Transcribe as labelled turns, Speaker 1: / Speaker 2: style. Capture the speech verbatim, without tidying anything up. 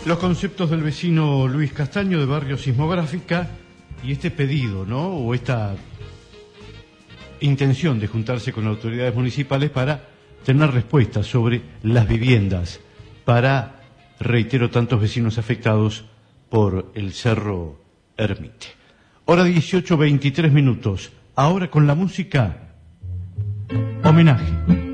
Speaker 1: Los conceptos del vecino Luis Castaño de Barrio Sismográfica y este pedido, ¿no? O esta intención de juntarse con autoridades municipales para tener respuestas sobre las viviendas para, reitero, tantos vecinos afectados por el Cerro Ermite. Hora dieciocho, veintitrés minutos. Ahora con la música, homenaje.